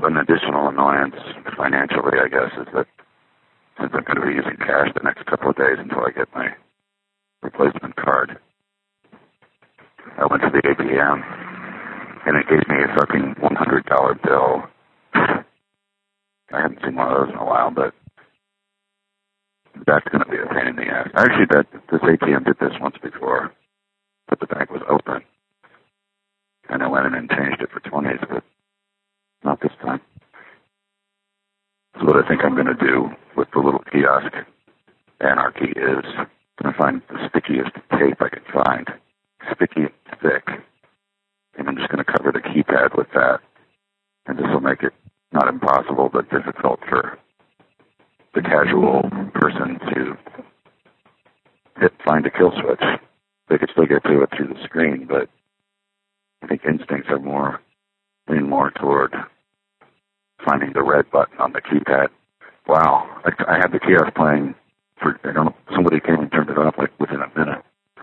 an additional annoyance financially, I guess, is that since I'm going to be using cash the next couple of days until I get my replacement card, I went to the ATM, and it gave me a fucking $100 bill. I haven't seen one of those in a while, but that's going to be a pain in the ass. Actually, this ATM did this once before, but the bank was open, and I went in and changed it for 20s, but not this time. So what I think I'm going to do with the little kiosk anarchy is I'm going to find the stickiest tape I can find, sticky and thick, and I'm just going to cover the keypad with that, and this will make it not impossible, but difficult for the casual person to find a kill switch. They could still get to it through the screen, but I think instincts are lean more toward finding the red button on the keypad. Wow, I had the kiosk playing for, I don't know, somebody came and turned it off like within a minute.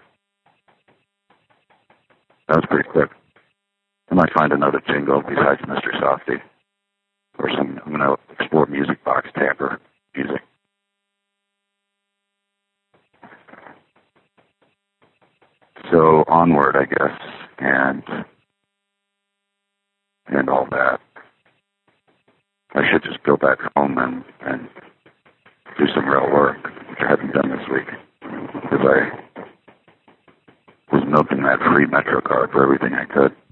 That was pretty quick. I might find another jingle besides Mr. Softy. Or I'm going to explore Music Box Tamper music. So onward, I guess, and all that. I should just go back home and do some real work, which I haven't done this week, because I was milking that free MetroCard for everything I could.